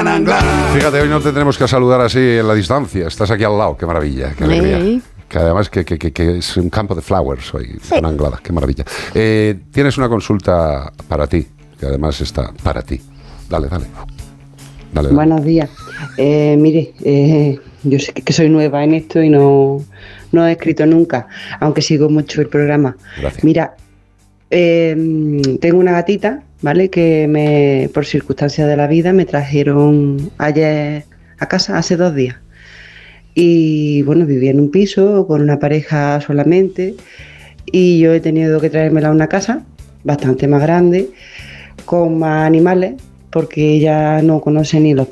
San Anglada. Fíjate, hoy no te tenemos que saludar así en la distancia. Estás aquí al lado, qué maravilla, qué alegría. Que además que es un campo de flowers hoy, San Anglada, qué maravilla. Tienes una consulta para ti, que además está para ti. Dale. Buenos días. Mire, yo sé que soy nueva en esto y no he escrito nunca, aunque sigo mucho el programa. Gracias. Mira, tengo una gatita, ¿vale? Que por circunstancias de la vida me trajeron ayer a casa, hace 2 días. Y bueno, vivía en un piso con una pareja solamente y yo he tenido que traérmela a una casa bastante más grande, con más animales, porque ella no conoce ni los